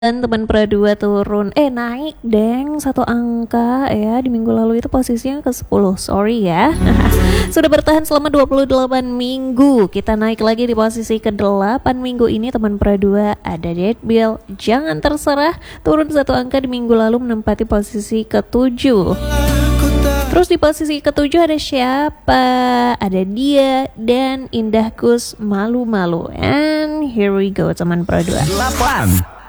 Dan teman Pra 2 turun naik deng satu angka ya. Di minggu lalu itu posisinya ke 10. Sorry ya. Sudah bertahan selama 28 minggu. Kita naik lagi di posisi ke-8 minggu ini. Teman Pra 2 ada Deadbill, Jangan Terserah, turun satu angka di minggu lalu menempati posisi ke-7. Terus di posisi ke-7 ada siapa? Ada Dia dan Indah Kus, Malu-Malu. And here we go teman Pra 2. 8